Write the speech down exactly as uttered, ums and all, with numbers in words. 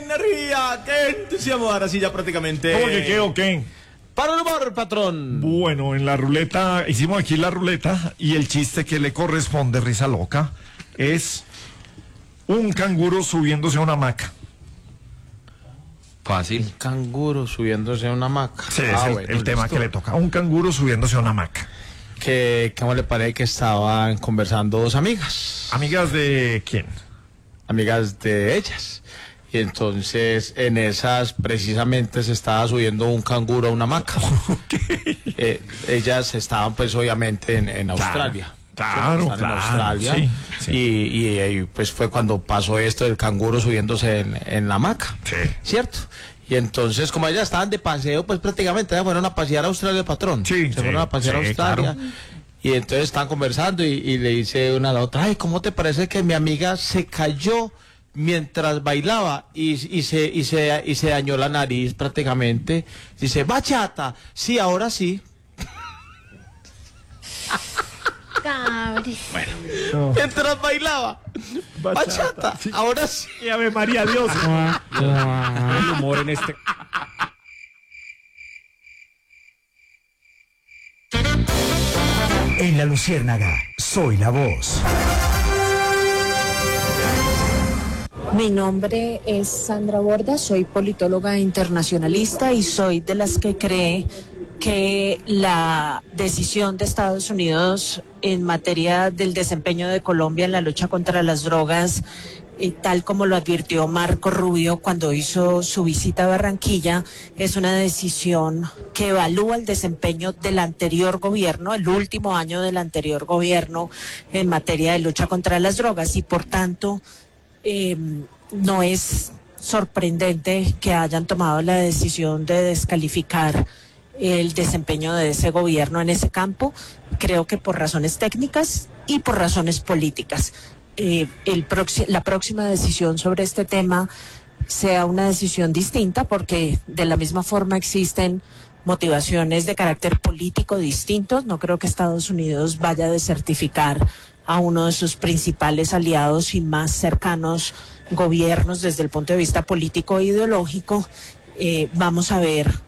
energía! ¡Qué entusiasmo! Ahora sí, ya prácticamente. ¿Cómo que qué o qué? Para el humor, patrón. Bueno, en la ruleta, hicimos aquí la ruleta y el chiste que le corresponde, risa loca, es un canguro subiéndose a una hamaca. Fácil. Un canguro subiéndose a una hamaca. Sí, es ah, el, bueno, el tema que le toca. Un canguro subiéndose a una hamaca. Que, ¿Cómo le parece que estaban conversando dos amigas? ¿Amigas de quién? Amigas de ellas. Y entonces en esas precisamente se estaba subiendo un canguro a una hamaca. Okay. Eh, ellas estaban pues obviamente en, en Australia. Claro, claro, en Australia. Sí, sí. Y, y, y pues fue cuando pasó esto del canguro subiéndose en, en la hamaca. Sí. ¿Cierto? Y entonces, como ellas estaban de paseo, pues prácticamente ellas fueron a pasear a Australia, patrón. Sí, Se sí, fueron a pasear sí, a Australia. Claro. Y entonces estaban conversando y, y le dice una a la otra, ay, ¿cómo te parece que mi amiga se cayó mientras bailaba y, y, se, y, se, y se dañó la nariz prácticamente? Dice, bachata, sí, ahora sí. Cabri. Bueno, no. Mientras bailaba. Bachata, bachata sí. Ahora sí. Y Ave María Dios. El humor en este. En La Luciérnaga, soy la voz. Mi nombre es Sandra Borda, soy politóloga internacionalista y soy de las que cree que la decisión de Estados Unidos en materia del desempeño de Colombia en la lucha contra las drogas, eh, tal como lo advirtió Marco Rubio cuando hizo su visita a Barranquilla, es una decisión que evalúa el desempeño del anterior gobierno, el último año del anterior gobierno en materia de lucha contra las drogas y por tanto eh, no es sorprendente que hayan tomado la decisión de descalificar el desempeño de ese gobierno en ese campo, creo que por razones técnicas y por razones políticas. Eh, el proxi- la próxima decisión sobre este tema sea una decisión distinta porque de la misma forma existen motivaciones de carácter político distintos. No creo que Estados Unidos vaya a desertificar a uno de sus principales aliados y más cercanos gobiernos desde el punto de vista político e ideológico. Eh, vamos a ver